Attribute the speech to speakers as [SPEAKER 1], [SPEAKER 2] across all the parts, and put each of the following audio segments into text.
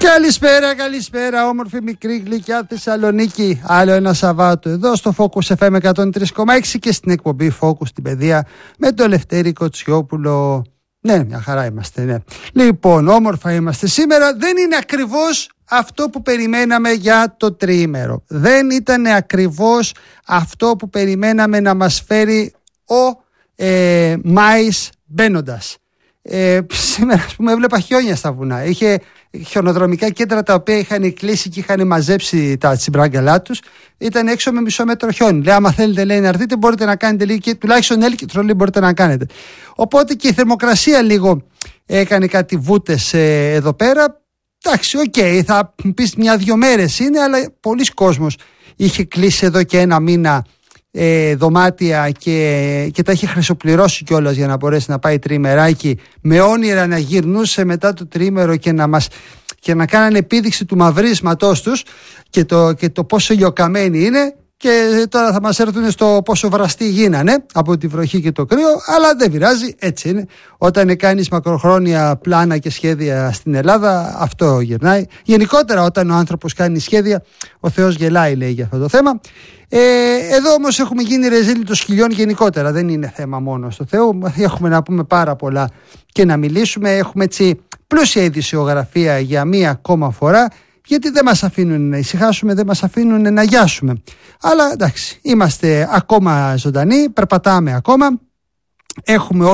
[SPEAKER 1] Καλησπέρα, όμορφη μικρή γλυκιά Θεσσαλονίκη. Άλλο ένα Σαββάτο εδώ στο Focus FM 103,6 και στην εκπομπή Focus στην παιδεία με τον Λευτέρη Κοτσιόπουλο. Ναι, μια χαρά είμαστε, ναι. Λοιπόν, όμορφα είμαστε σήμερα. Δεν είναι ακριβώς αυτό που περιμέναμε για το τριήμερο. Δεν ήταν ακριβώς αυτό που περιμέναμε να μας φέρει ο Μάης μπαίνοντας. Σήμερα, ας πούμε, έβλεπα χιόνια στα βουνά. Είχε χιονοδρομικά κέντρα τα οποία είχαν κλείσει και είχαν μαζέψει τα τσιμπράγκαλά τους. Ήταν έξω με μισό μέτρο χιόνι. Λέει, άμα θέλετε, λέει, να έρθετε, μπορείτε να κάνετε λίγο και τουλάχιστον έλκυτρο, λέει, μπορείτε να κάνετε. Οπότε και η θερμοκρασία λίγο έκανε κάτι βούτες εδώ πέρα. Εντάξει, οκ, θα πεις 1-2 μέρες είναι, αλλά πολλοί κόσμος είχε κλείσει εδώ και ένα μήνα δωμάτια και τα είχε χρυσοπληρώσει κιόλας για να μπορέσει να πάει τριημεράκι με όνειρα να γυρνούσε μετά το τριήμερο και να κάνανε επίδειξη του μαυρίσματός τους και το πόσο λιωκαμένοι είναι, και τώρα θα μας έρθουν στο πόσο βραστοί γίνανε από τη βροχή και το κρύο, αλλά δεν πειράζει, έτσι είναι. Όταν κάνεις μακροχρόνια πλάνα και σχέδια στην Ελλάδα, αυτό γυρνάει. Γενικότερα όταν ο άνθρωπος κάνει σχέδια, ο Θεός γελάει, λέει, για αυτό το θέμα. Εδώ όμως έχουμε γίνει ρεζίλι των σκυλιών γενικότερα, δεν είναι θέμα μόνο στο Θεό. Έχουμε να πούμε πάρα πολλά και να μιλήσουμε. Έχουμε έτσι πλούσια ειδησιογραφία για μία ακόμα φορά, γιατί δεν μας αφήνουν να ησυχάσουμε, δεν μας αφήνουν να γιάσουμε. Αλλά εντάξει, είμαστε ακόμα ζωντανοί, περπατάμε ακόμα. Έχουμε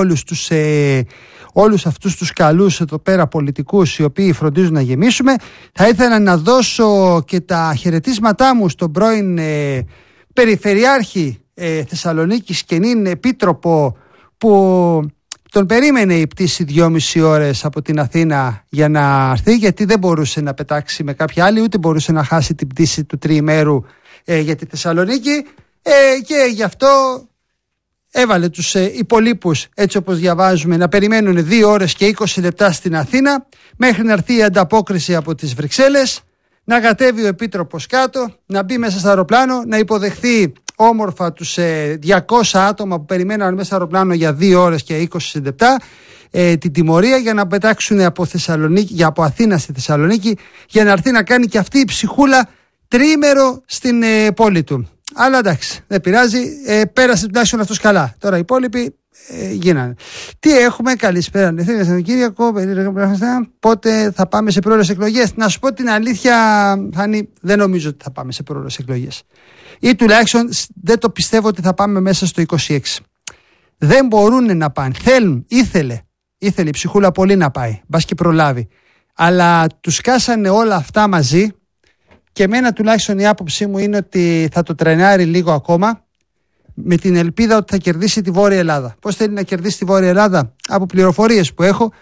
[SPEAKER 1] όλους αυτούς τους καλούς εδώ πέρα πολιτικούς οι οποίοι φροντίζουν να γεμίσουμε. Θα ήθελα να δώσω και τα χαιρετίσματά μου στον πρώην Περιφερειάρχη Θεσσαλονίκης και νυν επίτροπο που τον περίμενε η πτήση 2,5 ώρες από την Αθήνα για να έρθει, γιατί δεν μπορούσε να πετάξει με κάποια άλλη, ούτε μπορούσε να χάσει την πτήση του τριημέρου για τη Θεσσαλονίκη, και γι' αυτό έβαλε τους υπολείπους, έτσι όπως διαβάζουμε, να περιμένουν 2 ώρες και 20 λεπτά στην Αθήνα μέχρι να έρθει η ανταπόκριση από τις Βρυξέλλες, να κατέβει ο Επίτροπος κάτω, να μπει μέσα στο αεροπλάνο, να υποδεχθεί όμορφα τους 200 άτομα που περιμέναν μέσα στο αεροπλάνο για 2 ώρες και 20 λεπτά την τιμωρία, για να πετάξουν από Αθήνα στη Θεσσαλονίκη, για να έρθει να κάνει και αυτή η ψυχούλα τριήμερο στην πόλη του. Αλλά εντάξει, δεν πειράζει, πέρασε τουλάχιστον αυτός καλά. Τώρα οι υπόλοιποι γίνανε. Τι έχουμε, καλησπέρα Κυριακό, πότε θα πάμε σε πρόορες εκλογές? Να σου πω την αλήθεια, Χάνη, δεν νομίζω ότι θα πάμε σε πρόορες εκλογές. Ή τουλάχιστον δεν το πιστεύω ότι θα πάμε μέσα στο 26. Δεν μπορούν να πάνε. Ήθελε η ψυχούλα πολύ να πάει, μπας και προλάβει. Αλλά τους κάσανε όλα αυτά μαζί, και εμένα τουλάχιστον η άποψή μου είναι ότι θα το τρενάρει λίγο ακόμα, με την ελπίδα ότι θα κερδίσει τη Βόρεια Ελλάδα. Πώς θέλει να κερδίσει τη Βόρεια Ελλάδα? Από πληροφορίες που έχω,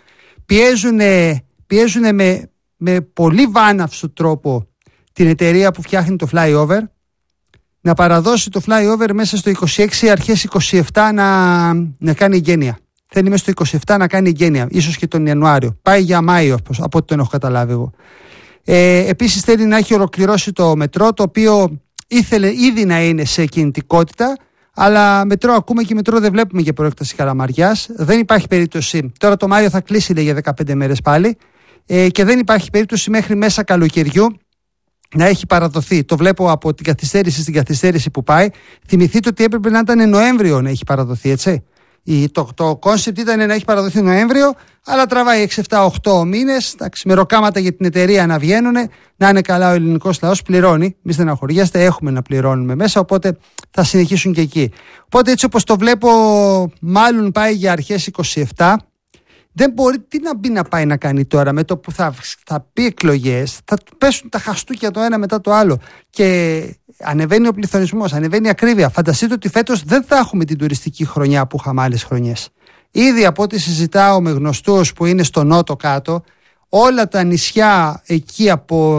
[SPEAKER 1] πιέζουν με πολύ βάναυσο τρόπο την εταιρεία που φτιάχνει το flyover να παραδώσει το flyover μέσα στο 26, αρχές 27 να κάνει εγγένεια. Θέλει μέσα στο 27 να κάνει εγγένεια, ίσως και τον Ιανουάριο. Πάει για Μάιο, από ό,τι τον έχω καταλάβει εγώ. Επίσης θέλει να έχει ολοκληρώσει το μετρό, το οποίο ήθελε ήδη να είναι σε κινητικότητα, αλλά μετρό ακούμε και μετρό δεν βλέπουμε για προέκταση Καλαμαριάς. Δεν υπάρχει περίπτωση. Τώρα το Μάιο θα κλείσει, λέει, για 15 μέρες πάλι, και δεν υπάρχει περίπτωση μέχρι μέσα καλοκαιριού να έχει παραδοθεί. Το βλέπω από την καθυστέρηση στην καθυστέρηση που πάει. Θυμηθείτε ότι έπρεπε να ήταν Νοέμβριο να έχει παραδοθεί, έτσι. Το κόνσεπτ ήταν να έχει παραδοθεί Νοέμβριο, αλλά τραβάει 6-7-8 μήνες. Με ροκάματα για την εταιρεία να βγαίνουν. Να είναι καλά, ο ελληνικός λαός πληρώνει. Μη στεναχωριέστε, έχουμε να πληρώνουμε μέσα, οπότε θα συνεχίσουν και εκεί. Οπότε έτσι όπως το βλέπω, μάλλον πάει για αρχές 27. Δεν μπορεί, τι να μπει να πάει να κάνει τώρα, με το που θα πει εκλογές, θα πέσουν τα χαστούκια το ένα μετά το άλλο. Και ανεβαίνει ο πληθωρισμός, ανεβαίνει η ακρίβεια. Φανταστείτε ότι φέτος δεν θα έχουμε την τουριστική χρονιά που είχαμε άλλες χρονιές. Ήδη από ό,τι συζητάω με γνωστούς που είναι στο νότο κάτω, όλα τα νησιά εκεί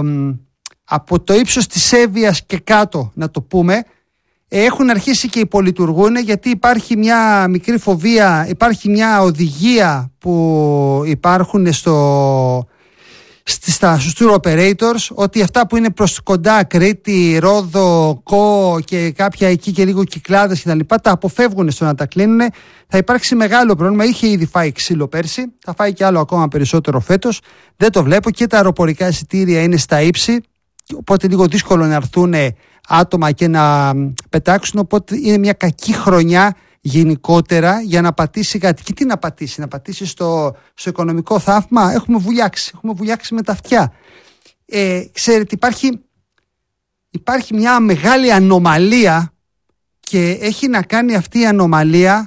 [SPEAKER 1] από το ύψος της Εύβοιας και κάτω, να το πούμε, έχουν αρχίσει και υπολειτουργούν, γιατί υπάρχει μια μικρή φοβία, υπάρχει μια οδηγία που υπάρχουν στους tour operators ότι αυτά που είναι προς κοντά, Κρήτη, Ρόδο, Κο και κάποια εκεί και λίγο Κυκλάδες κτλ. Τα αποφεύγουν στο να τα κλείνουν. Θα υπάρξει μεγάλο πρόβλημα. Είχε ήδη φάει ξύλο πέρσι, θα φάει και άλλο ακόμα περισσότερο φέτος. Δεν το βλέπω και τα αεροπορικά εισιτήρια είναι στα ύψη. Οπότε λίγο δύσκολο να έρθουν άτομα και να πετάξουν. Οπότε είναι μια κακή χρονιά γενικότερα για να πατήσει κάτι. Και τι να πατήσει στο οικονομικό θαύμα. Έχουμε βουλιάξει με τα αυτιά. Ξέρετε, υπάρχει μια μεγάλη ανομαλία και έχει να κάνει αυτή η ανομαλία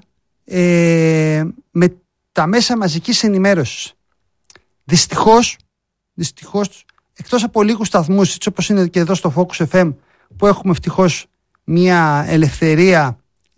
[SPEAKER 1] με τα μέσα μαζικής ενημέρωσης. Δυστυχώς, εκτός από λίγους σταθμούς, έτσι όπως είναι και εδώ στο Focus FM, που έχουμε ευτυχώς μια ελευθερία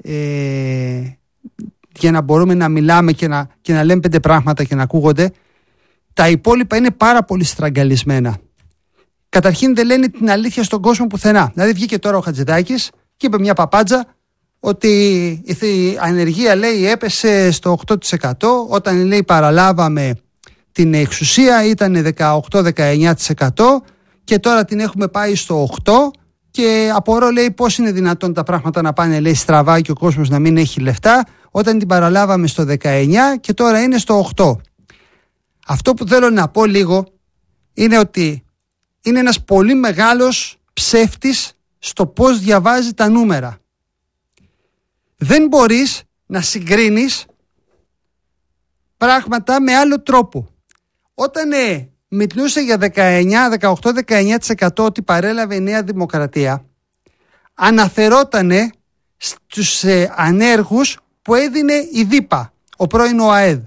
[SPEAKER 1] για να μπορούμε να μιλάμε και να λέμε 5 πράγματα και να ακούγονται, τα υπόλοιπα είναι πάρα πολύ στραγγαλισμένα. Καταρχήν δεν λένε την αλήθεια στον κόσμο πουθενά. Δηλαδή βγήκε τώρα ο Χατζηδάκης και είπε μια παπάντζα ότι η ανεργία, λέει, έπεσε στο 8%, όταν, λέει, παραλάβαμε την εξουσία ήταν 18-19% και τώρα την έχουμε πάει στο 8%. Και απορώ, λέει, πώς είναι δυνατόν τα πράγματα να πάνε, λέει, στραβά και ο κόσμος να μην έχει λεφτά όταν την παραλάβαμε στο 19 και τώρα είναι στο 8. Αυτό που θέλω να πω λίγο είναι ότι είναι ένας πολύ μεγάλος ψεύτης στο πώς διαβάζει τα νούμερα. Δεν μπορείς να συγκρίνεις πράγματα με άλλο τρόπο. Όταν μιλούσε για 18-19% ότι παρέλαβε η Νέα Δημοκρατία, αναφερότανε στους ανέργους που έδινε η ΔΥΠΑ, ο πρώην ΟΑΕΔ.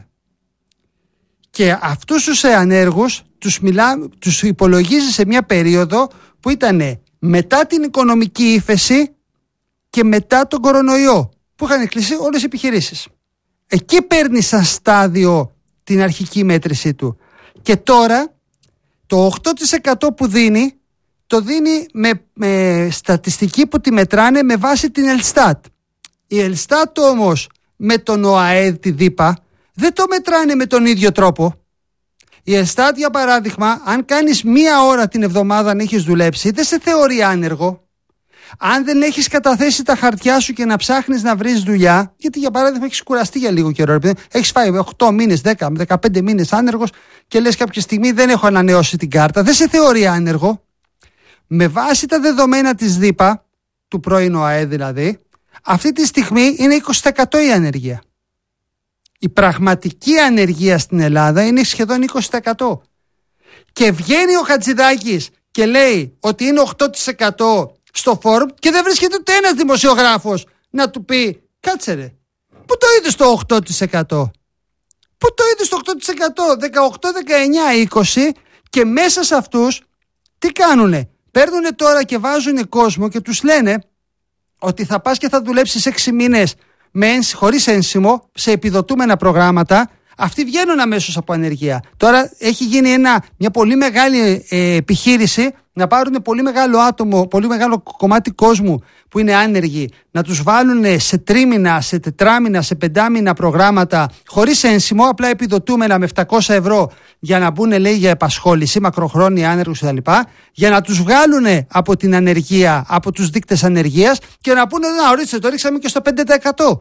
[SPEAKER 1] Και αυτούς τους ανέργους τους υπολογίζει σε μια περίοδο που ήταν μετά την οικονομική ύφεση και μετά τον κορονοϊό, που είχαν κλείσει όλες οι επιχειρήσεις. Εκεί παίρνει σαν στάδιο την αρχική μέτρησή του. Και τώρα το 8% που δίνει, το δίνει με στατιστική που τη μετράνε με βάση την Ελστάτ. Η Ελστάτ όμως με τον ΟΑΕΔ, τη ΔΥΠΑ, δεν το μετράνε με τον ίδιο τρόπο. Η Ελστάτ, για παράδειγμα, αν κάνεις 1 ώρα την εβδομάδα να έχεις δουλέψει, δεν σε θεωρεί άνεργο. Αν δεν έχεις καταθέσει τα χαρτιά σου και να ψάχνεις να βρεις δουλειά, γιατί για παράδειγμα έχεις κουραστεί για λίγο καιρό, έχεις φάει 8 μήνες, 10, 15 μήνες άνεργος και λες κάποια στιγμή δεν έχω ανανεώσει την κάρτα, δεν σε θεωρεί άνεργο. Με βάση τα δεδομένα της ΔΥΠΑ, του πρώην ΟΑΕ δηλαδή, αυτή τη στιγμή είναι 20% η ανεργία. Η πραγματική ανεργία στην Ελλάδα είναι σχεδόν 20%. Και βγαίνει ο Χατζηδάκης και λέει ότι είναι 8% στο φόρουμ και δεν βρίσκεται ούτε ένας δημοσιογράφος να του πει κάτσε ρε, πού το είδες το 8%? Πού το είδες το 8%? 18, 19, 20 και μέσα σε αυτούς τι κάνουνε? Παίρνουνε τώρα και βάζουνε κόσμο και τους λένε ότι θα πας και θα δουλέψεις 6 μήνες χωρίς ένσημο σε επιδοτούμενα προγράμματα. Αυτοί βγαίνουν αμέσως από ανεργία. Τώρα έχει γίνει μια πολύ μεγάλη επιχείρηση να πάρουν πολύ μεγάλο κομμάτι κόσμου που είναι άνεργοι, να τους βάλουν σε 3μηνα, σε 4μηνα, σε 5μηνα προγράμματα χωρίς ένσημο, απλά επιδοτούμενα με 700 ευρώ για να μπουν, λέει, για επασχόληση, μακροχρόνια άνεργους κτλ. Για να τους βγάλουν από την ανεργία, από τους δείκτες ανεργίας και να πούνε να ορίστε, το ρίξαμε και στο 5%.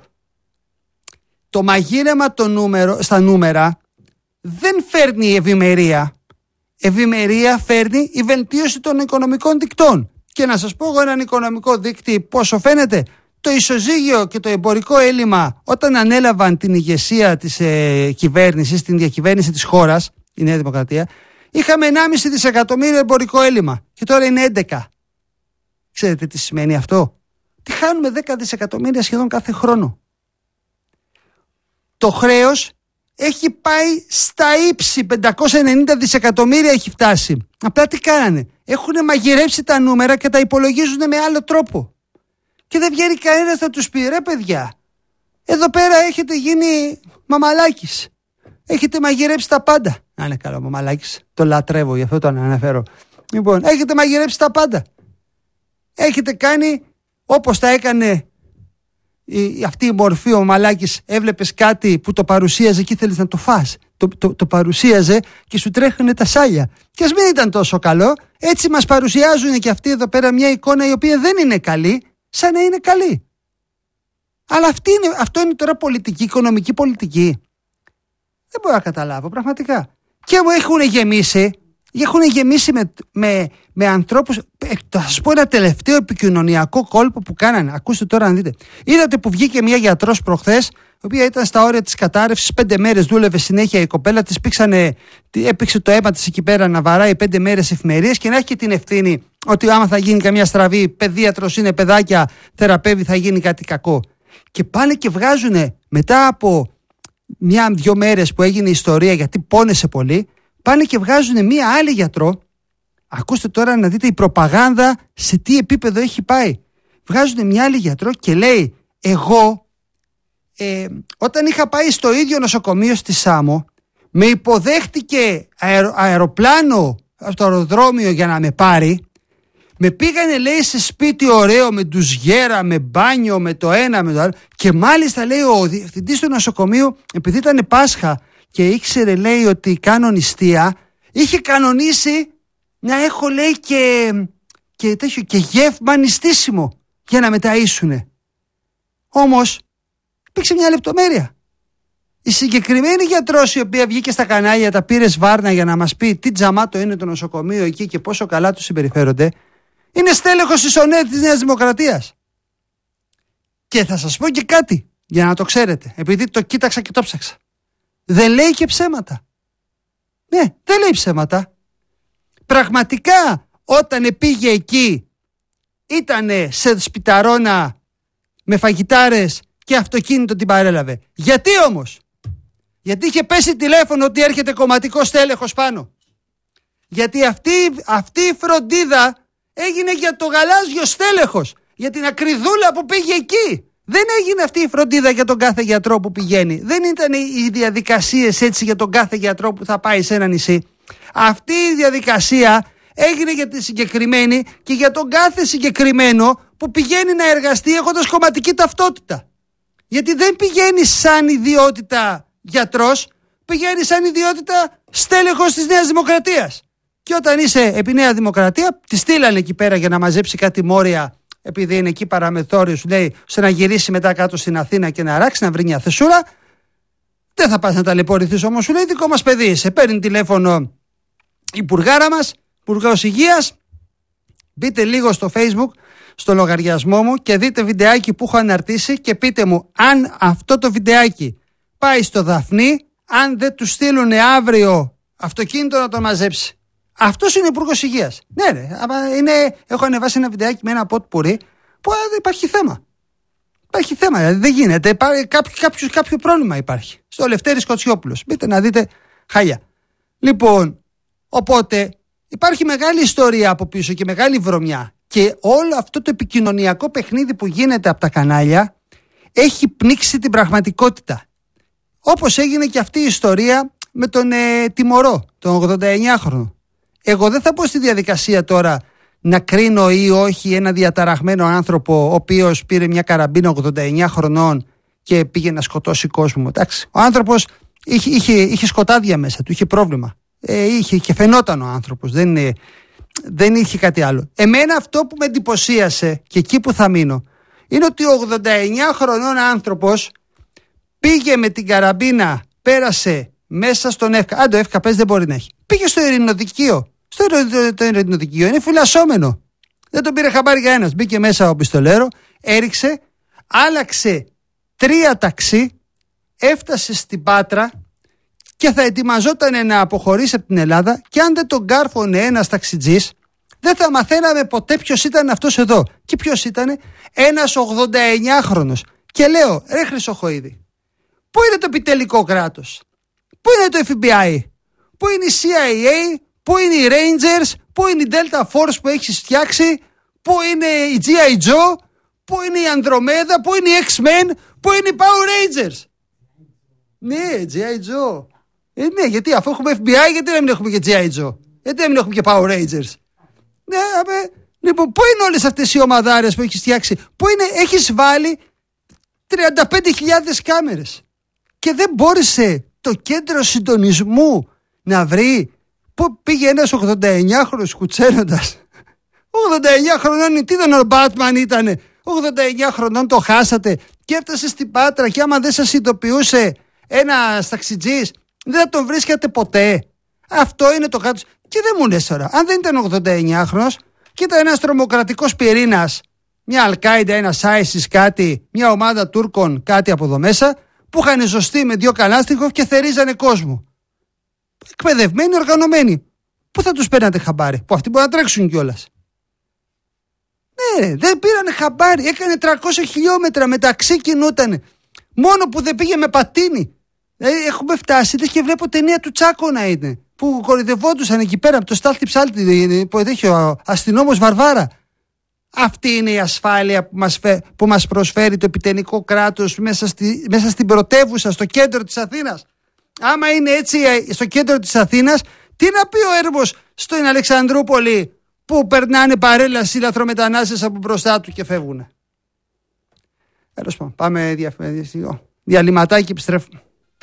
[SPEAKER 1] Το μαγείρεμα στα νούμερα δεν φέρνει ευημερία. Ευημερία φέρνει η βελτίωση των οικονομικών δικτών. Και να σας πω εγώ έναν οικονομικό δείκτη πόσο φαίνεται. Το ισοζύγιο και το εμπορικό έλλειμμα όταν ανέλαβαν την ηγεσία της κυβέρνησης, την διακυβέρνηση της χώρας, η Νέα Δημοκρατία, είχαμε 1,5 δισεκατομμύριο εμπορικό έλλειμμα και τώρα είναι 11. Ξέρετε τι σημαίνει αυτό? Τι χάνουμε 10 δισεκατομμύρια σχεδόν κάθε χρόνο. Το χρέος έχει πάει στα ύψη, 590 δισεκατομμύρια έχει φτάσει. Απλά τι κάνανε? Έχουν μαγειρέψει τα νούμερα και τα υπολογίζουν με άλλο τρόπο. Και δεν βγαίνει κανένας να τους πει ρε παιδιά, εδώ πέρα έχετε γίνει μαμαλάκης. Έχετε μαγειρέψει τα πάντα. Να είναι καλό μαμαλάκης, το λατρεύω, γι' αυτό το αναφέρω. Λοιπόν, έχετε μαγειρέψει τα πάντα. Έχετε κάνει όπως τα έκανε αυτή η μορφή, ο μαλάκης, έβλεπες κάτι που το παρουσίαζε και ήθελες να το φας. Το παρουσίαζε και σου τρέχουνε τα σάλια. Και ας μην ήταν τόσο καλό, έτσι μας παρουσιάζουν και αυτοί εδώ πέρα μια εικόνα η οποία δεν είναι καλή, σαν να είναι καλή. Αλλά αυτό είναι τώρα πολιτική, οικονομική πολιτική. Δεν μπορώ να καταλάβω πραγματικά. Και μου έχουν γεμίσει με ανθρώπους. Θα σας πω ένα τελευταίο επικοινωνιακό κόλπο που κάνανε. Ακούστε τώρα να δείτε. Είδατε που βγήκε μια γιατρός προχθές, η οποία ήταν στα όρια της κατάρρευσης, 5 μέρες δούλευε συνέχεια η κοπέλα της, έπαιξε το αίμα της εκεί πέρα να βαράει 5 μέρες εφημερίες και να έχει και την ευθύνη ότι άμα θα γίνει καμιά στραβή, παιδίατρος είναι, παιδάκια, θεραπεύει, θα γίνει κάτι κακό. Και πάνε και βγάζουν μετά από 1-2 μέρες που έγινε η ιστορία, γιατί πόνεσε πολύ, πάνε και βγάζουν μία άλλη γιατρό. Ακούστε τώρα να δείτε η προπαγάνδα σε τι επίπεδο έχει πάει. Βγάζουν μια άλλη γιατρό και λέει, εγώ όταν είχα πάει στο ίδιο νοσοκομείο στη Σάμο, με υποδέχτηκε αεροπλάνο από το αεροδρόμιο για να με πάρει. Με πήγανε, λέει, σε σπίτι ωραίο, με ντουζιέρα, με μπάνιο, με το ένα, με το άλλο. Και μάλιστα, λέει, ο διευθυντής του νοσοκομείου, επειδή ήταν Πάσχα και ήξερε, λέει, ότι κάνω νηστεία, είχε κανονίσει να έχω, λέει, και γεύμα νηστίσιμο για να με ταΐσουνε. Όμως υπήρξε μια λεπτομέρεια. Η συγκεκριμένη γιατρός, η οποία βγήκε στα κανάλια, τα πήρε σβάρνα για να μας πει τι τζαμάτο είναι το νοσοκομείο εκεί και πόσο καλά τους συμπεριφέρονται, είναι στέλεχος της ΟΝΕ της Νέας Δημοκρατίας. Και θα σας πω και κάτι για να το ξέρετε, επειδή το κοίταξα και το ψάξα. Δεν λέει και ψέματα. Ναι, δεν λέει ψέματα. Πραγματικά όταν πήγε εκεί ήτανε σε σπιταρόνα με φαγητάρες και αυτοκίνητο την παρέλαβε. Γιατί όμως? Γιατί είχε πέσει τηλέφωνο ότι έρχεται κομματικό στέλεχος πάνω. Γιατί αυτή η φροντίδα έγινε για το γαλάζιο στέλεχος, για την ακριδούλα που πήγε εκεί. Δεν έγινε αυτή η φροντίδα για τον κάθε γιατρό που πηγαίνει. Δεν ήταν οι διαδικασίες έτσι για τον κάθε γιατρό που θα πάει σε ένα νησί. Αυτή η διαδικασία έγινε για τη συγκεκριμένη και για τον κάθε συγκεκριμένο που πηγαίνει να εργαστεί έχοντας κομματική ταυτότητα. Γιατί δεν πηγαίνει σαν ιδιότητα γιατρός, πηγαίνει σαν ιδιότητα στέλεχος της Νέας Δημοκρατίας. Και όταν είσαι επί Νέα Δημοκρατία, τη στείλανε εκεί πέρα για να μαζέψει κάτι μόρια, επειδή είναι εκεί παραμεθόριο, σου λέει, ώστε να γυρίσει μετά κάτω στην Αθήνα και να αράξει, να βρει μια θεσούρα. Δεν θα πας να ταλαιπωρηθείς όμως, σου λέει, δικό μας παιδί. Σε παίρνει τηλέφωνο η υπουργάρα μας, Υπουργός Υγείας. Μπείτε λίγο στο Facebook, στο λογαριασμό μου και δείτε βιντεάκι που έχω αναρτήσει και πείτε μου αν αυτό το βιντεάκι πάει στο Δαφνί, αν δεν του στείλουν αύριο αυτοκίνητο να τον μαζέψει. Αυτός είναι ο Υπουργός Υγείας. Ναι, έχω ανεβάσει ένα βιντεάκι με ένα ποτπουρί που υπάρχει θέμα. Υπάρχει θέμα, δηλαδή δεν γίνεται. Κάποιο πρόβλημα υπάρχει. Στο Λευτέρης Κοτσιόπουλος. Μπείτε να δείτε χάλια. Λοιπόν, οπότε υπάρχει μεγάλη ιστορία από πίσω και μεγάλη βρωμιά. Και όλο αυτό το επικοινωνιακό παιχνίδι που γίνεται από τα κανάλια έχει πνίξει την πραγματικότητα. Όπως έγινε και αυτή η ιστορία με τον τιμωρό, τον 89χρονο. Εγώ δεν θα πω στη διαδικασία τώρα να κρίνω ή όχι ένα διαταραγμένο άνθρωπο ο οποίος πήρε μια καραμπίνα 89 χρονών και πήγε να σκοτώσει κόσμο. Εντάξει, ο άνθρωπος είχε σκοτάδια μέσα του, είχε πρόβλημα. Και φαινόταν ο άνθρωπος, δεν είχε κάτι άλλο. Εμένα αυτό που με εντυπωσίασε και εκεί που θα μείνω είναι ότι ο 89 χρονών άνθρωπος πήγε με την καραμπίνα, πέρασε μέσα στον ΕΦΚΑ. Αν το ΕΦΚΑ πες δεν μπορεί να έχει. Πήγε στο ειρηνοδικείο. Το ειρηνοδικείο είναι φυλασσόμενο. Δεν τον πήρε χαμπάρι κανένας. Μπήκε μέσα ο πιστολέρο, έριξε, άλλαξε 3 ταξί, έφτασε στην Πάτρα και θα ετοιμαζόταν να αποχωρήσει από την Ελλάδα και αν δεν τον κάρφωνε ένας ταξιτζής, δεν θα μαθαίναμε ποτέ ποιος ήταν αυτός εδώ. Και ποιος ήτανε? Ένας 89χρονος. Και λέω, ρε Χρυσοχοΐδη, πού είναι το επιτελικό κράτος? Πού είναι το FBI? Πού είναι η CIA? Πού είναι οι Rangers? Πού είναι η Delta Force που έχεις φτιάξει? Πού είναι η G.I. Joe? Πού είναι η Ανδρομέδα? Πού είναι οι X-Men? Πού είναι οι Power Rangers? Ναι, G.I. Joe. Ναι, γιατί αφού έχουμε FBI, γιατί να μην έχουμε και G.I. Joe? Γιατί να μην έχουμε και Power Rangers? Ναι, λοιπόν, πού είναι όλες αυτές οι ομαδάρες που έχεις φτιάξει? Πού είναι, έχεις βάλει 35.000 κάμερες. Και δεν μπόρεσε το κέντρο συντονισμού να βρει που πήγε ένας 89χρονος κουτσένοντας. 89 χρονών, τι ήταν ο Μπάτμαν ήτανε. 89 χρονών το χάσατε και έφτασε στην Πάτρα και άμα δεν σας ειδοποιούσε ένας ταξιτζής δεν θα τον βρίσκατε ποτέ. Αυτό είναι το κάτω. Και δεν μου λες τώρα, αν δεν ήταν 89χρονος και ήταν ένας τρομοκρατικός πυρήνας, μια Αλκάιντα, ένας Άισις κάτι, μια ομάδα Τούρκων κάτι από εδώ μέσα, που είχαν ζωστεί με 2 καλάστιχοφ και θερίζανε κόσμο. Εκπαιδευμένοι, οργανωμένοι. Πού θα τους παίρνατε χαμπάρι, που αυτοί μπορούν να τρέξουν κιόλας. Ναι, δεν πήρανε χαμπάρι. Έκανε 300 χιλιόμετρα μεταξύ, κινούτανε. Μόνο που δεν πήγε με πατίνι. Έχουμε φτάσει και βλέπω ταινία του Τσάκο να είναι. Που κορυδευόντουσαν εκεί πέρα από το στάλτη ψάλτη που έχει ο αστυνόμος Βαρβάρα. Αυτή είναι η ασφάλεια που μας προσφέρει το επιτελικό κράτος μέσα στην πρωτεύουσα, στο κέντρο της Αθήνας. Άμα είναι έτσι στο κέντρο της Αθήνας, τι να πει ο Έρμος στην Αλεξανδρούπολη που περνάνε παρέλαση λαθρομετανάστες από μπροστά του και φεύγουν. Τέλος πάντων, πάμε διαλυματάκι και επιστρέφουμε.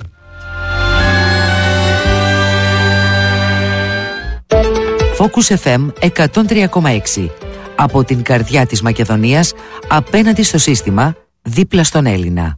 [SPEAKER 2] Focus FM 103,6. Από την καρδιά της Μακεδονίας, απέναντι στο σύστημα, δίπλα στον Έλληνα.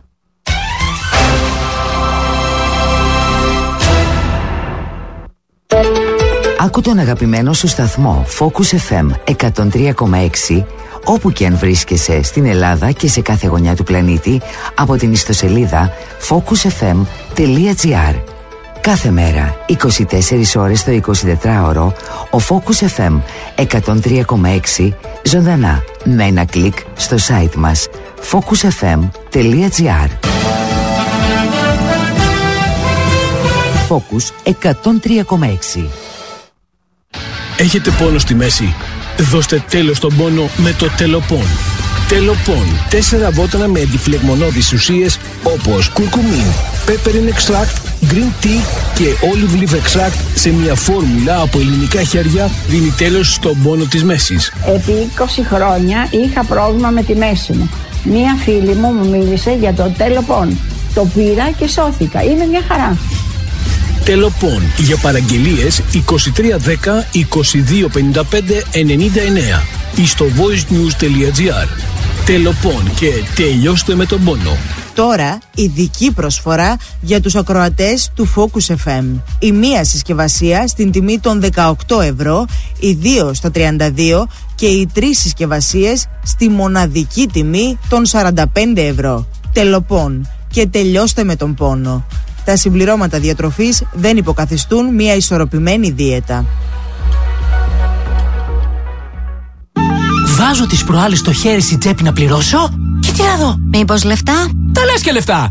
[SPEAKER 2] Άκου τον αγαπημένο σου σταθμό Focus FM 103,6 όπου και αν βρίσκεσαι στην Ελλάδα και σε κάθε γωνιά του πλανήτη από την ιστοσελίδα focusfm.gr. Κάθε μέρα, 24 ώρες το 24ωρο, ο Focus FM 103,6 ζωντανά με ένα κλικ στο site μας focusfm.gr. Focus 103,6.
[SPEAKER 3] Έχετε πόνο στη μέση? Δώστε τέλος στον πόνο με το Τελοπών. Τελοπών. 4 βότανα με αντιφλεγμονώδεις ουσίες όπως κουρκουμίν, peppermint extract, green tea και olive leaf extract σε μια φόρμουλα από ελληνικά χέρια δίνει τέλος στον πόνο της μέσης.
[SPEAKER 4] Επί 20 χρόνια είχα πρόβλημα με τη μέση μου. Μία φίλη μου μίλησε για το Τελοπών. Το πήρα και σώθηκα. Είναι μια χαρά.
[SPEAKER 3] Τελοπών. Για παραγγελίες 2310 2255 99 ή στο voicenews.gr. Τελοπών και τελειώστε με τον πόνο.
[SPEAKER 5] Τώρα ειδική προσφορά για τους ακροατές του Focus FM. Η μία συσκευασία στην τιμή των 18 ευρώ, οι 2 στα 32 και οι 3 συσκευασίες στη μοναδική τιμή των 45 ευρώ. Τελοπών και τελειώστε με τον πόνο. Τα συμπληρώματα διατροφής δεν υποκαθιστούν μια ισορροπημένη δίαιτα.
[SPEAKER 6] Βάζω τις προάλλες το χέρι στην τσέπη να πληρώσω και τι να δω.
[SPEAKER 7] Μήπως λεφτά?
[SPEAKER 6] Τα λες και λεφτά.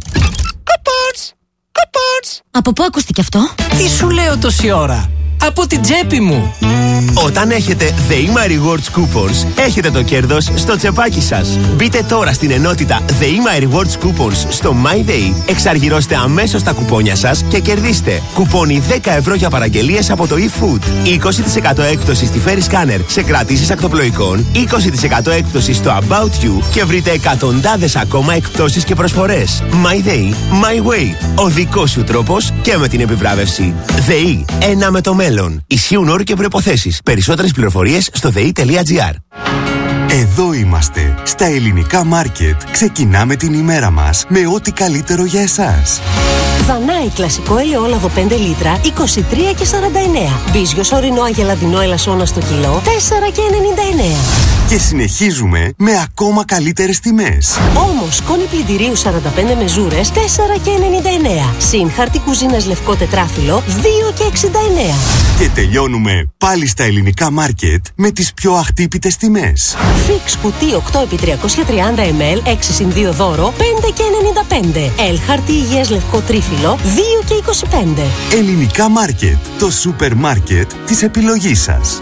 [SPEAKER 7] Κοπότς. Από πού ακούστηκε αυτό?
[SPEAKER 6] Τι σου λέω τόση ώρα? Από την τσέπη μου.
[SPEAKER 8] Όταν έχετε The Rewards Coupons, έχετε το κέρδος στο τσεπάκι σας. Μπείτε τώρα στην ενότητα The Rewards Coupons στο MyDay, εξαργυρώστε αμέσως τα κουπόνια σας και κερδίστε κουπόνι 10 ευρώ για παραγγελίες από το eFood, 20% έκπτωση στη Ferry Scanner σε κρατήσεις ακτοπλοϊκών, 20% έκπτωση στο About You και βρείτε εκατοντάδες ακόμα εκπτώσεις και προσφορές. MyDay, My Way. Ο δικός σου τρόπος και με την επιβράβευση. ΔΕΗ, ένα με το μέλλον. Ισχύουν όροι και προϋποθέσεις. Περισσότερες πληροφορίες στο dei.gr.
[SPEAKER 9] Εδώ είμαστε, στα ελληνικά μάρκετ. Ξεκινάμε την ημέρα μας με ό,τι καλύτερο για εσάς.
[SPEAKER 10] Δανάη κλασικό ελαιόλαδο 5 λίτρα, 23,49. Μπίζιος ορεινό αγελαδινό ελασσόνα στο κιλό, 4,99.
[SPEAKER 9] Και συνεχίζουμε με ακόμα καλύτερες τιμές.
[SPEAKER 10] Όμως, σκόνη πλυντηρίου 45 μεζούρες, 4,99. Συν χαρτί κουζίνας λευκό τετράφυλλο, 2,69.
[SPEAKER 9] Και τελειώνουμε πάλι στα ελληνικά μάρκετ με τις πιο αχτύπητες τιμές.
[SPEAKER 10] Φίξ κουτί 8x330 ml, 6x2 δώρο, 5,95. Ελ χαρτί υγείας λευκό τρίφυλλο, 2,25.
[SPEAKER 9] Ελληνικά μάρκετ, το σούπερ μάρκετ της επιλογής σας.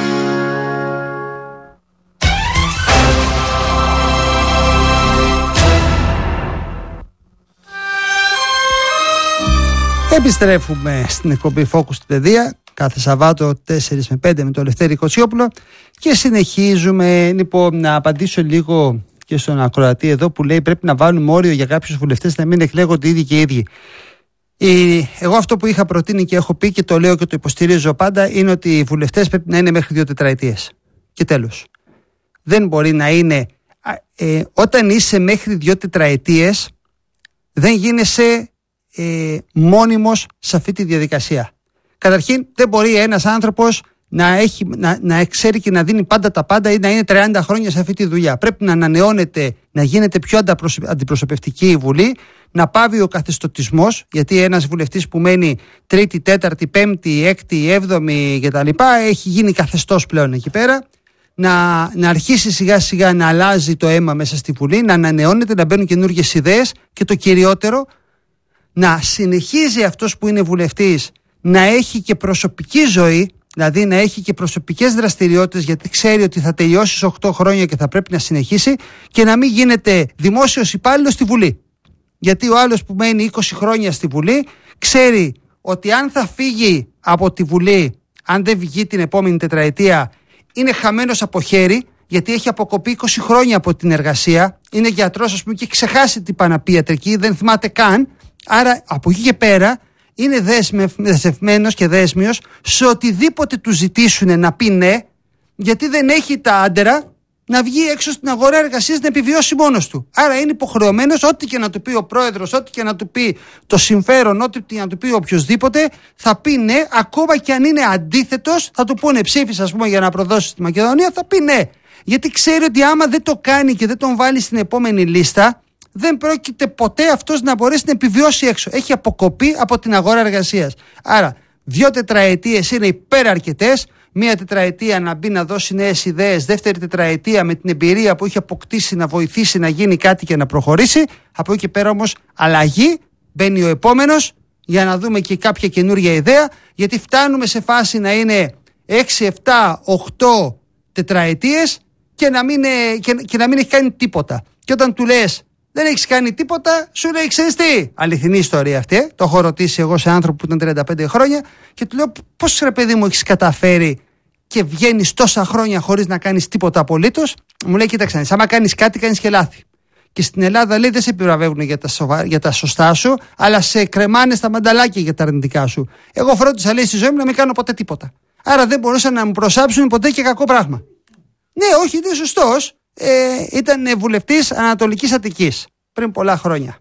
[SPEAKER 1] Επιστρέφουμε στην εκπομπή Focus στην Παιδεία κάθε Σαββάτο 4 με 5 με το Λευτέρη Κοτσιόπουλο και συνεχίζουμε. Λοιπόν, να απαντήσω λίγο και στον ακροατή εδώ που λέει πρέπει να βάλουμε όριο για κάποιους βουλευτές να μην εκλέγονται οι ίδιοι και οι ίδιοι. Εγώ αυτό που είχα προτείνει και έχω πει και το λέω και το υποστηρίζω πάντα είναι ότι οι βουλευτές πρέπει να είναι μέχρι 2 τετραετίες. Και τέλος. Δεν μπορεί να είναι. Όταν είσαι μέχρι 2 τετραετίες, δεν γίνεσαι μόνιμος σε αυτή τη διαδικασία. Καταρχήν, δεν μπορεί ένας άνθρωπος να ξέρει και να δίνει πάντα τα πάντα ή να είναι 30 χρόνια σε αυτή τη δουλειά. Πρέπει να ανανεώνεται, να γίνεται πιο αντιπροσωπευτική η Βουλή, να πάβει ο καθεστωτισμός, γιατί ένας βουλευτής που μένει 3η, 4η, 5η, 6η, 7η κτλ. Έχει γίνει καθεστώς πλέον εκεί πέρα. Να αρχίσει σιγά σιγά να αλλάζει το αίμα μέσα στη Βουλή, να ανανεώνεται, να μπαίνουν καινούργιες ιδέες και το κυριότερο, να συνεχίζει αυτός που είναι βουλευτής να έχει και προσωπική ζωή, δηλαδή να έχει και προσωπικές δραστηριότητες, γιατί ξέρει ότι θα τελειώσει στις 8 χρόνια και θα πρέπει να συνεχίσει, και να μην γίνεται δημόσιος υπάλληλος στη Βουλή. Γιατί ο άλλος που μένει 20 χρόνια στη Βουλή ξέρει ότι αν θα φύγει από τη Βουλή, αν δεν βγει την επόμενη τετραετία, είναι χαμένος από χέρι, γιατί έχει αποκοπεί 20 χρόνια από την εργασία. Είναι γιατρός, ας πούμε, και έχει ξεχάσει τι πάει να πει ιατρική, δεν θυμάται καν. Άρα από εκεί και πέρα είναι δεσμευμένος και δέσμιος σε οτιδήποτε του ζητήσουν να πει ναι, γιατί δεν έχει τα άντερα να βγει έξω στην αγορά εργασίας να επιβιώσει μόνος του. Άρα είναι υποχρεωμένος, ό,τι και να του πει ο πρόεδρος, ό,τι και να του πει το συμφέρον, ό,τι και να του πει οποιοδήποτε, θα πει ναι, ακόμα και αν είναι αντίθετος, θα του πούνε ψήφισε, ας πούμε, για να προδώσει στη Μακεδονία, θα πει ναι. Γιατί ξέρει ότι άμα δεν το κάνει και δεν τον βάλει στην επόμενη λίστα, δεν πρόκειται ποτέ αυτός να μπορέσει να επιβιώσει έξω. Έχει αποκοπεί από την αγορά εργασίας. Άρα, 2 τετραετίες είναι υπεραρκετές. 1 τετραετία να μπει να δώσει νέες ιδέες. 2η τετραετία με την εμπειρία που έχει αποκτήσει να βοηθήσει να γίνει κάτι και να προχωρήσει. Από εκεί και πέρα όμως αλλαγή. Μπαίνει ο επόμενος για να δούμε και κάποια καινούργια ιδέα. Γιατί φτάνουμε σε φάση να είναι 6, 7, 8 τετραετίες και να μην έχει κάνει τίποτα. Και όταν του λες δεν έχεις κάνει τίποτα, σου λέει ξέρεις τι. Αληθινή ιστορία αυτή. Το έχω ρωτήσει εγώ σε άνθρωπο που ήταν 35 χρόνια και του λέω πώς ρε παιδί μου έχεις καταφέρει και βγαίνεις τόσα χρόνια χωρίς να κάνεις τίποτα απολύτως. Μου λέει κοίταξε, άμα κάνεις κάτι κάνεις και λάθη. Και στην Ελλάδα λέει δεν σε επιβραβεύουν για τα σωστά σου, αλλά σε κρεμάνε στα μανταλάκια για τα αρνητικά σου. Εγώ φρόντισα λέει στη ζωή μου να μην κάνω ποτέ τίποτα. Άρα δεν μπορούσαν να μου προσάψουν ποτέ και κακό πράγμα. Ναι, όχι, είναι σωστός. Ήταν βουλευτής Ανατολικής Αττικής πριν πολλά χρόνια.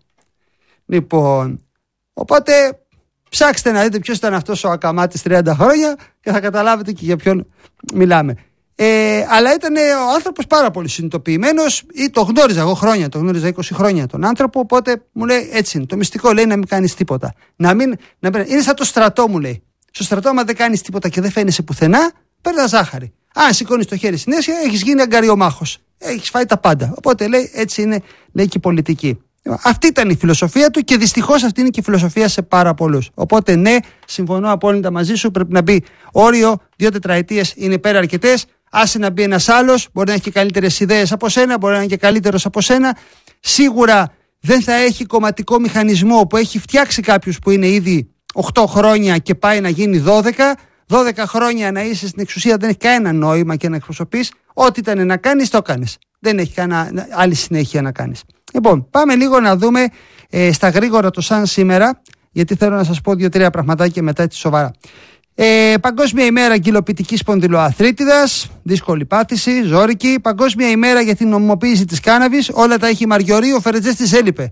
[SPEAKER 1] Λοιπόν, οπότε ψάξτε να δείτε ποιος ήταν αυτός ο ακαμάτης 30 χρόνια και θα καταλάβετε και για ποιον μιλάμε. Αλλά ήταν ο άνθρωπος πάρα πολύ συνειδητοποιημένος, ή το γνώριζα εγώ χρόνια, το γνώριζα 20 χρόνια τον άνθρωπο, οπότε μου λέει έτσι είναι. Το μυστικό λέει να μην κάνεις τίποτα. Είναι σαν το στρατό μου λέει. Στο στρατό άμα δεν κάνεις τίποτα και δεν φαίνεσαι πουθενά, παίρνει ζάχαρη. Αν σηκώνεις το χέρι στην αίσια, έχεις γίνει αγκαριομάχος. Έχεις φάει τα πάντα. Οπότε λέει έτσι είναι, λέει και η πολιτική. Αυτή ήταν η φιλοσοφία του και δυστυχώς αυτή είναι και η φιλοσοφία σε πάρα πολλούς. Οπότε ναι, συμφωνώ απόλυτα μαζί σου. Πρέπει να μπει όριο, 2 τετραετίες είναι υπεραρκετές. Άσε να μπει ένας άλλος, μπορεί να έχει και καλύτερες ιδέες από σένα, μπορεί να είναι και καλύτερος από σένα. Σίγουρα δεν θα έχει κομματικό μηχανισμό που έχει φτιάξει κάποιος που είναι ήδη 8 χρόνια και πάει να γίνει 12. 12 χρόνια να είσαι στην εξουσία δεν έχει κανένα νόημα και να εκπροσωπείς. Ό,τι ήταν να κάνεις, το κάνεις. Δεν έχει κανένα άλλη συνέχεια να κάνεις. Λοιπόν, πάμε λίγο να δούμε στα γρήγορα το σαν σήμερα, γιατί θέλω να σας πω 2-3 πραγματάκια μετά έτσι σοβαρά. Παγκόσμια ημέρα γκυλοποιητικής σπονδυλοαρθρίτιδας, δύσκολη πάθηση, ζώρικη. Παγκόσμια ημέρα για την νομιμοποίηση της κάναβης, όλα τα έχει Μαριωρή, ο Φερετζές της έλειπε.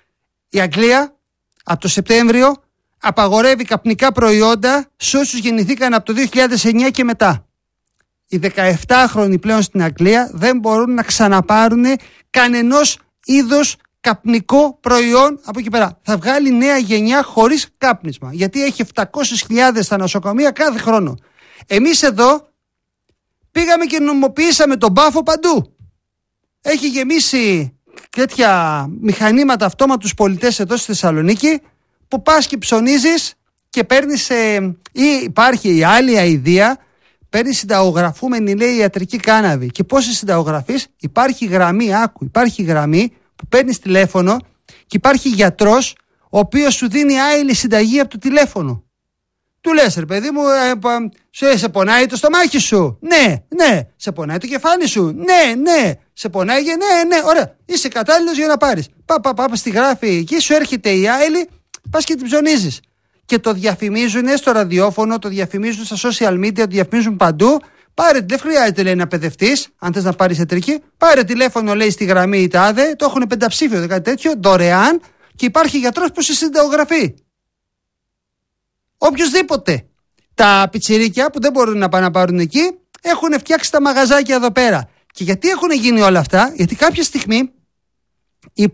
[SPEAKER 1] Η Αγγλία από το Σεπτέμβριο απαγορεύει καπνικά προϊόντα σε όσους γεννηθήκαν από το 2009 και μετά. Οι 17χρονοι πλέον στην Αγγλία δεν μπορούν να ξαναπάρουν κανενός είδος καπνικό προϊόν από εκεί πέρα. Θα βγάλει νέα γενιά χωρίς κάπνισμα, γιατί έχει 700.000 στα νοσοκομεία κάθε χρόνο. Εμείς εδώ πήγαμε και νομιμοποιήσαμε τον μπάφο παντού. Έχει γεμίσει τέτοια μηχανήματα αυτόματους πολιτές εδώ στη Θεσσαλονίκη, που πας και ψωνίζεις και παίρνεις, ή υπάρχει η άλλη αηδία, παίρνεις συνταγογραφούμενη λέει ιατρική κάναβη. Και πώς συνταγογραφείς? Υπάρχει γραμμή, υπάρχει γραμμή που παίρνεις τηλέφωνο και υπάρχει γιατρός ο οποίος σου δίνει άειλη συνταγή από το τηλέφωνο. Του λες, ρε παιδί μου, σε πονάει το στομάχι σου? Ναι. Σε πονάει το κεφάλι σου? Ναι. Σε πονάει? Ναι. Ωραία. Είσαι κατάλληλος για να πάρεις. Πάμε στη γράφη εκεί, σου έρχεται η άειλη, πας και την ψωνίζεις. Και το διαφημίζουν στο ραδιόφωνο, το διαφημίζουν στα social media, το διαφημίζουν παντού. Πάρε, δεν χρειάζεται, λέει, να παιδευτείς, αν θες να πάρεις ιατρική. Πάρε τηλέφωνο, λέει, στη γραμμή η τάδε, το έχουν πενταψήφιο, κάτι τέτοιο, δωρεάν, και υπάρχει γιατρός που σε συνταγογραφεί. Οποιοσδήποτε. Τα πιτσιρίκια που δεν μπορούν να πάνε να πάρουν εκεί, έχουν φτιάξει τα μαγαζάκια εδώ πέρα. Και γιατί έχουν γίνει όλα αυτά? Γιατί κάποια στιγμή η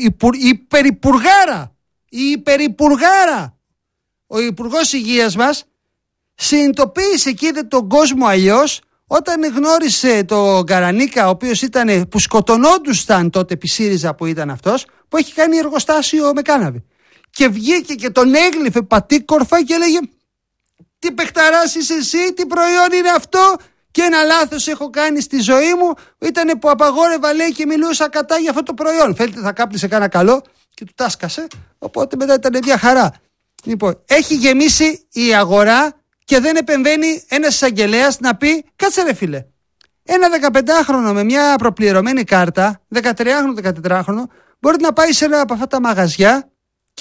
[SPEAKER 1] υπερυπουργάρα, ο Υπουργός Υγείας μας, συνειδητοποίησε και είδε τον κόσμο αλλιώς όταν γνώρισε τον Καρανίκα, ο οποίος ήταν, που σκοτωνόντουσαν τότε επί ΣΥΡΙΖΑ που ήταν αυτός, που έχει κάνει εργοστάσιο με κάναβη. Και βγήκε και τον έγλυφε πατήκορφα και έλεγε, τι παιχταράς είσαι εσύ, τι προϊόν είναι αυτό? Και ένα λάθος έχω κάνει στη ζωή μου, ήταν που απαγόρευα, λέει, και μιλούσα κατά για αυτό το προϊόν. Φαίνεται θα κάπνισε κάνα καλό και του τάσκασε, οπότε μετά ήταν μια χαρά. Λοιπόν, έχει γεμίσει η αγορά και δεν επεμβαίνει ένας εισαγγελέας να πει, κάτσε ρε φίλε, ένα 15χρονο με μια προπληρωμένη κάρτα, 13χρονο, 14χρονο, μπορεί να πάει σε ένα από αυτά τα μαγαζιά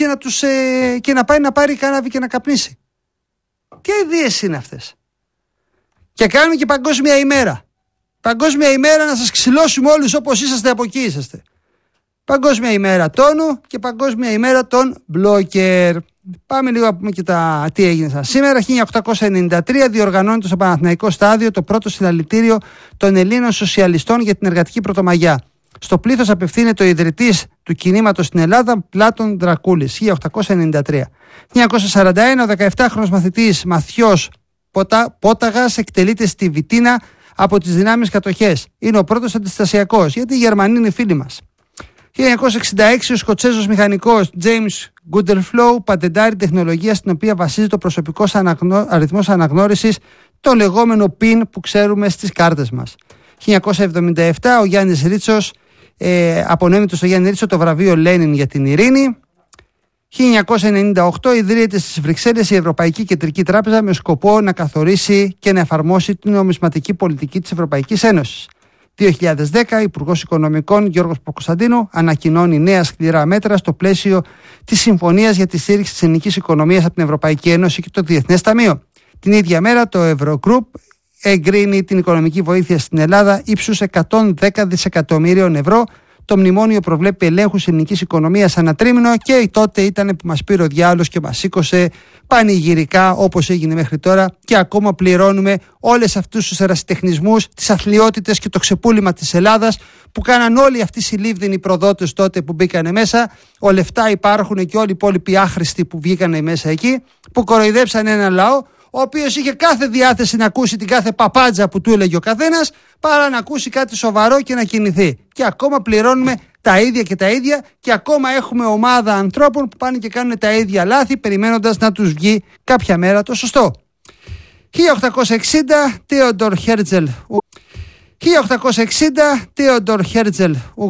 [SPEAKER 1] και να πάει να πάρει κάναβη και να καπνίσει. Τι ιδέες είναι αυτές? Και κάνουμε και παγκόσμια ημέρα. Παγκόσμια ημέρα να σας ξυλώσουμε όλους όπως είσαστε, από εκεί είσαστε. Παγκόσμια ημέρα τόνου και παγκόσμια ημέρα των μπλόκερ. Πάμε λίγο να πούμε και τι έγινε σήμερα. 1893 διοργανώνεται στο Παναθηναϊκό Στάδιο το πρώτο συλλαλητήριο των Ελλήνων Σοσιαλιστών για την Εργατική Πρωτομαγιά. Στο πλήθος απευθύνεται ο ιδρυτής του κινήματος στην Ελλάδα, Πλάτων Δρακούλης, 1893. 1941 ο 17χρονος μαθητής Μαθιός Πόταγας εκτελείται στη Βιτίνα από τις δυνάμεις κατοχές. Είναι ο πρώτος αντιστασιακός, γιατί οι Γερμανοί είναι φίλοι μας. 1966 ο Σκοτσέζος μηχανικός James Goodfellow πατεντάρει τεχνολογία στην οποία βασίζεται ο προσωπικός αριθμός αναγνώρισης, το λεγόμενο PIN που ξέρουμε στις κάρτες μας. 1977 ο Γιάννης Ρίτσος απονέμεται στο Γιάννη Ρίτσο το βραβείο Λένιν για την ειρήνη. 1998 ιδρύεται στις Βρυξέλλες η Ευρωπαϊκή Κεντρική Τράπεζα με σκοπό να καθορίσει και να εφαρμόσει την νομισματική πολιτική της Ευρωπαϊκής Ένωσης. 2010 Υπουργός Οικονομικών Γιώργος Παπακοσταντίνου ανακοινώνει νέα σκληρά μέτρα στο πλαίσιο της Συμφωνίας για τη στήριξη της ελληνικής οικονομίας από την Ευρωπαϊκή Ένωση και το Διεθνές Ταμείο. Την ίδια μέρα το Eurogroup εγκρίνει την οικονομική βοήθεια στην Ελλάδα ύψους 110 δισεκατομμύριων ευρώ. Το μνημόνιο προβλέπει ελέγχους ελληνικής οικονομίας ανά τρίμηνο και τότε ήταν που μας πήρε ο διάολος και μας σήκωσε πανηγυρικά όπως έγινε μέχρι τώρα, και ακόμα πληρώνουμε όλες αυτούς τους ερασιτεχνισμούς, τις αθλιότητες και το ξεπούλημα της Ελλάδας που κάναν όλοι αυτοί οι συλλήβδινοι προδότες τότε που μπήκανε μέσα. Ο λεφτά υπάρχουν και όλοι οι υπόλοιποι άχρηστοι που βγήκανε μέσα εκεί, που κοροϊδέψαν ένα λαό ο οποίος είχε κάθε διάθεση να ακούσει την κάθε παπάντζα που του έλεγε ο καθένας, παρά να ακούσει κάτι σοβαρό και να κινηθεί. Και ακόμα πληρώνουμε τα ίδια και τα ίδια, και ακόμα έχουμε ομάδα ανθρώπων που πάνε και κάνουν τα ίδια λάθη, περιμένοντας να τους βγει κάποια μέρα το σωστό. 1860 Theodor Herzl